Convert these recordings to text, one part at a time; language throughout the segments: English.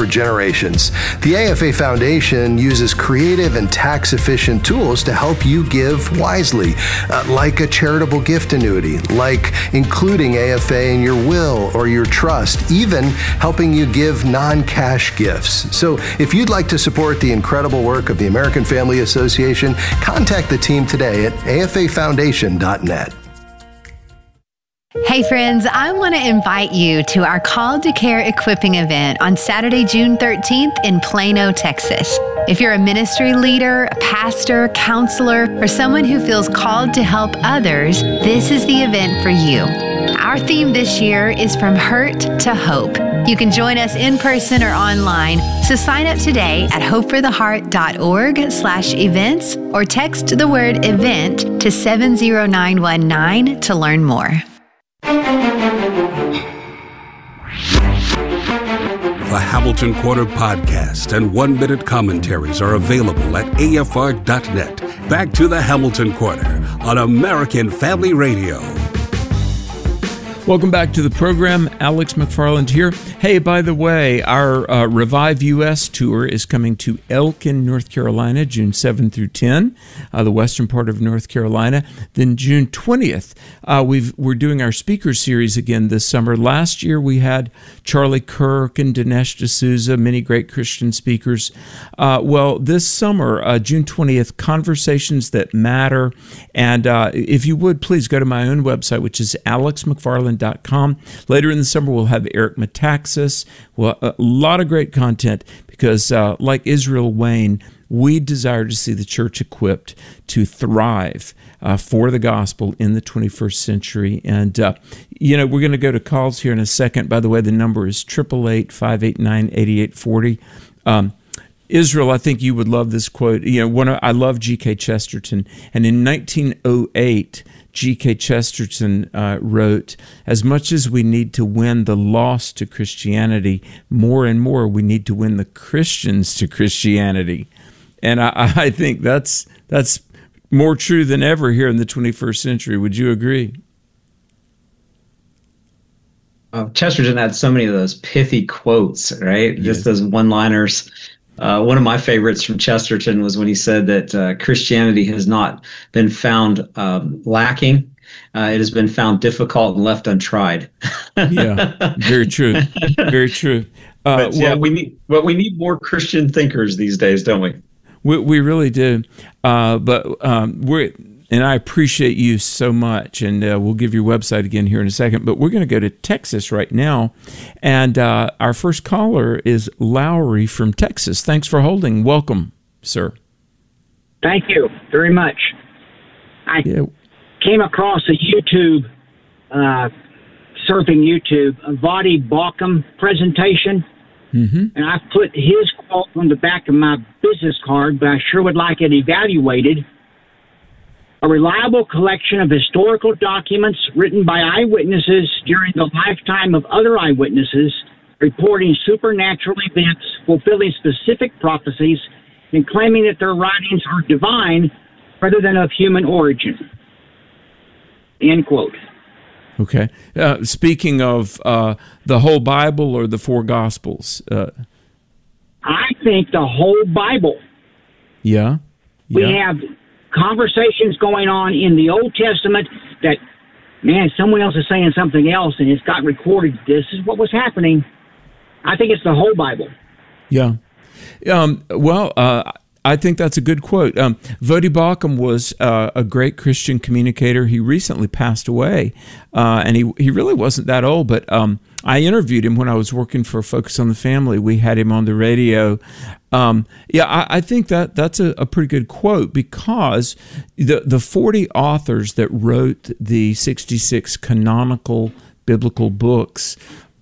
for generations. The AFA Foundation uses creative and tax-efficient tools to help you give wisely, like a charitable gift annuity, like including AFA in your will or your trust, even helping you give non-cash gifts. So if you'd like to support the incredible work of the American Family Association, contact the team today at afafoundation.net. Hey friends, I want to invite you to our Call to Care equipping event on Saturday, June 13th in Plano, Texas. If you're a ministry leader, a pastor, counselor, or someone who feels called to help others, this is the event for you. Our theme this year is From Hurt to Hope. You can join us in person or online, so sign up today at hopefortheheart.org/events or text the word event to 70919 to learn more. The Hamilton Corner podcast and one-minute commentaries are available at afr.net. Back to the Hamilton Corner on American Family Radio. Welcome back to the program. Alex McFarland here. Hey, by the way, our Revive US tour is coming to Elkin, North Carolina, June 7 through 10, the western part of North Carolina. Then June 20th, we're doing our speaker series again this summer. Last year, we had Charlie Kirk and Dinesh D'Souza, many great Christian speakers. Well, this summer, June 20th, Conversations That Matter. And if you would, please go to my own website, which is alexmcfarland.com. Later in the summer, we'll have Eric Metaxas. Well, a lot of great content because, like Israel Wayne, we desire to see the church equipped to thrive for the gospel in the 21st century. And, we're going to go to calls here in a second. By the way, the number is 888-589-8840. Israel, I think you would love this quote. I love G.K. Chesterton. And in 1908, G.K. Chesterton wrote, "As much as we need to win the lost to Christianity, more and more we need to win the Christians to Christianity." And I think that's more true than ever here in the 21st century. Would you agree? Chesterton had so many of those pithy quotes, right? Yes. Just those one-liners. One of my favorites from Chesterton was when he said that Christianity has not been found lacking. It has been found difficult and left untried. Yeah, very true. Very true. We need more Christian thinkers these days, don't we? We really do. And I appreciate you so much, and we'll give your website again here in a second, but we're going to go to Texas right now, and our first caller is Lowry from Texas. Thanks for holding. Welcome, sir. Thank you very much. I came across a YouTube, surfing YouTube, a Voddie Baucham presentation, and I put his quote on the back of my business card, but I sure would like it evaluated. A reliable collection of historical documents written by eyewitnesses during the lifetime of other eyewitnesses, reporting supernatural events, fulfilling specific prophecies, and claiming that their writings are divine rather than of human origin. End quote. Okay. Speaking of the whole Bible or the four Gospels? I think the whole Bible. Yeah. We have conversations going on in the Old Testament that, man, someone else is saying something else and it's got recorded. This is what was happening. I think it's the whole Bible. Yeah. I think that's a good quote. Voddie Baucham was a great Christian communicator. He recently passed away, and he really wasn't that old, but I interviewed him when I was working for Focus on the Family. We had him on the radio. I think that's a pretty good quote because the 40 authors that wrote the 66 canonical biblical books,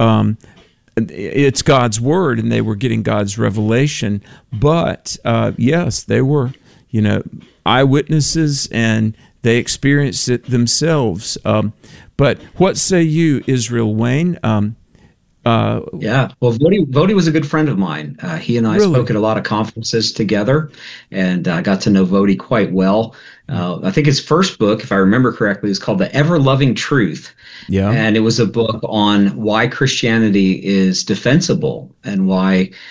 it's God's word, and they were getting God's revelation. But yes, they were, eyewitnesses, and they experienced it themselves. But what say you, Israel Wayne? Well, Voddie was a good friend of mine. He and I spoke at a lot of conferences together, and I got to know Voddie quite well. I think his first book, if I remember correctly, is called The Ever-Loving Truth. Yeah. And it was a book on why Christianity is defensible and why